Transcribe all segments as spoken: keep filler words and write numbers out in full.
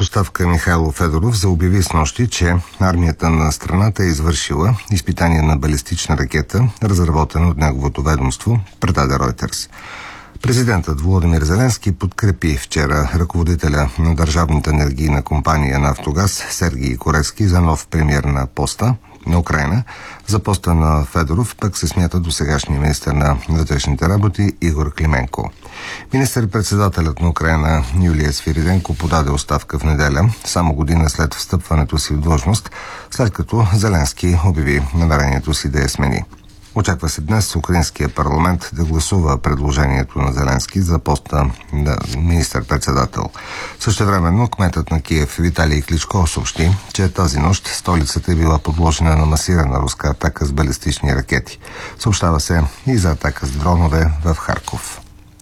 в оставка Михайло Федоров заобяви снощи, че армията на страната е извършила изпитание на балистична ракета, разработена от неговото ведомство, предаде Ройтерс. Президентът Володимир Зеленски подкрепи вчера ръководителя на Държавната енергийна компания Нафтогаз Сергий Корецки за нов премиер на поста на Украйна. За поста на Федоров пък се смята досегашния министър на вътрешните работи Игор Клименко. Министър-председателят на Украйна Юлия Свириденко подаде оставка в неделя, само година след встъпването си в длъжност, след като Зеленски обяви намерението си да я смени. Очаква се днес украинския парламент да гласува предложението на Зеленски за поста на министър-председател. Същевременно кметът на Киев Виталий Кличко съобщи, че тази нощ столицата е била подложена на масирана руска атака с балистични ракети. Съобщава се и за атака с дронове в Харков.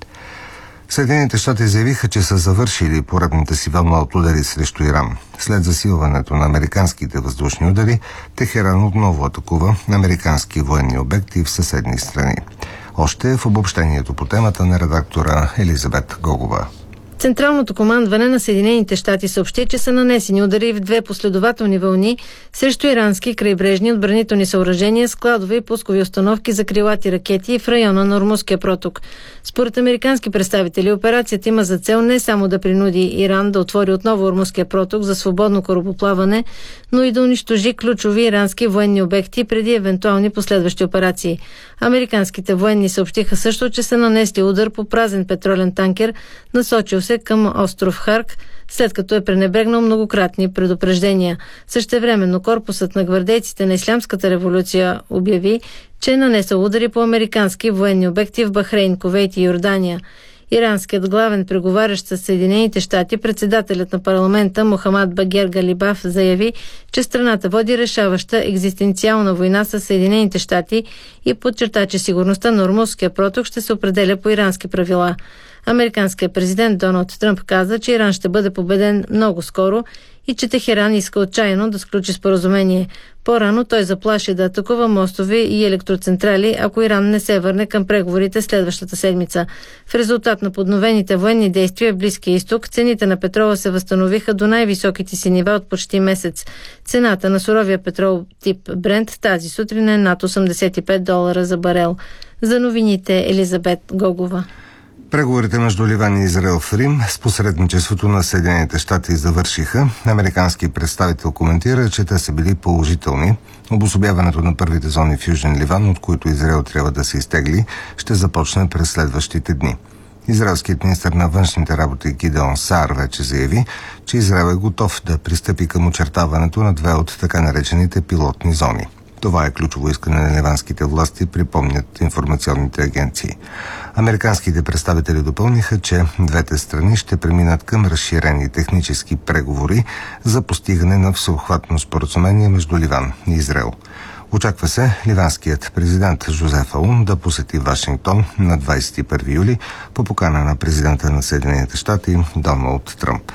Съединените щати заявиха, че са завършили поредната си вълна от удари срещу Иран. След засилването на американските въздушни удари, Техеран отново атакува американски военни обекти в съседни страни. Още в обобщението по темата на редактора Елизабет Гогова. Централното командване на Съединените щати съобщи, че са нанесени удари в две последователни вълни срещу ирански крайбрежни отбранителни съоръжения, складове и пускови установки за крилати ракети в района на Ормузския проток. Според американски представители, операцията има за цел не само да принуди Иран да отвори отново Ормузския проток за свободно корабоплаване, но и да унищожи ключови ирански военни обекти преди евентуални последващи операции. Американските военни съобщиха също, че са нанесли удар по празен петролен танкер, насочил се към остров Харк, след като е пренебрегнал многократни предупреждения. Същевременно корпусът на гвардейците на Ислямската революция обяви, че е нанесъл удари по американски военни обекти в Бахрейн, Кувейт и Йордания. Иранският главен преговарящ с Съединените щати, председателят на парламента Мохамад Багер Галибаф заяви, че страната води решаваща екзистенциална война с Съединените щати и подчерта, че сигурността на Ормузския проток ще се определя по ирански правила. Американският президент Доналд Тръмп каза, че Иран ще бъде победен много скоро и че Техеран иска отчаяно да сключи споразумение. По-рано той заплаши да атакува мостове и електроцентрали, ако Иран не се върне към преговорите следващата седмица. В резултат на подновените военни действия в Близкия изток, цените на петрола се възстановиха до най-високите си нива от почти месец. Цената на суровия петрол тип Брент тази сутрин е над осемдесет и пет долара за барел. За новините Елизабет Гогова. Преговорите между Ливан и Израел в Рим с посредничеството на Съединените щати завършиха. Американски представител коментира, че те са били положителни. Обособяването на първите зони в Южен Ливан, от които Израел трябва да се изтегли, ще започне през следващите дни. Израелският министър на външните работи Гидеон Саар вече заяви, че Израел е готов да пристъпи към очертаването на две от така наречените пилотни зони. Това е ключово искане на ливанските власти, припомнят информационните агенции. Американските представители допълниха, че двете страни ще преминат към разширени технически преговори за постигане на всеобхватно споразумение между Ливан и Израел. Очаква се ливанският президент Жозеф Аун да посети Вашингтон на двадесет и първи юли по покана на президента на Съединените щати Доналд Тръмп.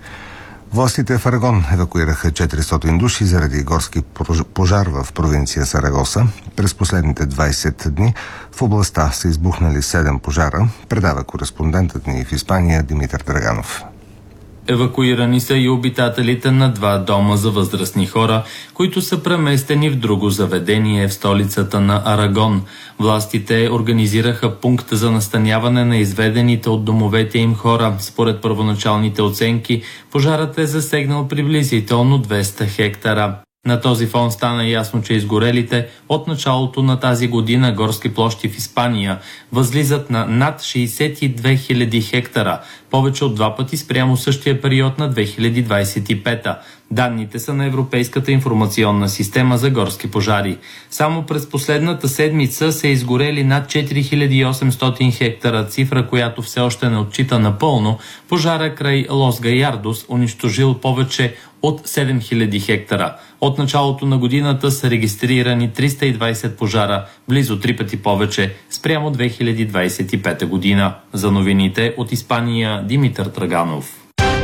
Властите в Арагон евакуираха четиристотин души заради горски пожар в провинция Сарагоса. През последните двадесет дни в областта са избухнали седем пожара, предава кореспондентът ни в Испания Димитър Драганов. Евакуирани са и обитателите на два дома за възрастни хора, които са преместени в друго заведение в столицата на Арагон. Властите организираха пункт за настаняване на изведените от домовете им хора. Според първоначалните оценки, пожарът е засегнал приблизително двеста хектара. На този фон стана ясно, че изгорелите от началото на тази година горски площи в Испания възлизат на над шейсет и две хиляди хектара, повече от два пъти спрямо същия период на две хиляди двадесет и пета. Данните са на Европейската информационна система за горски пожари. Само през последната седмица са изгорели над четири хиляди и осемстотин хектара, цифра, която все още не отчита напълно пожара край Лос Гаярдос, унищожил повече от седем хиляди хектара. От началото на годината са регистрирани триста и двадесет пожара, близо три пъти повече спрямо две хиляди двадесет и пета година. За новините от Испания Димитър Драганов.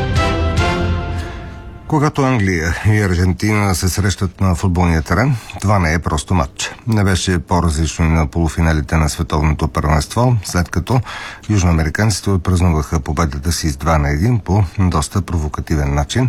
Когато Англия и Аржентина се срещат на футболния терен, това не е просто матч. Не беше по-различно и на полуфиналите на световното първенство, след като южноамериканците отпразнуваха победата си с два на един по доста провокативен начин,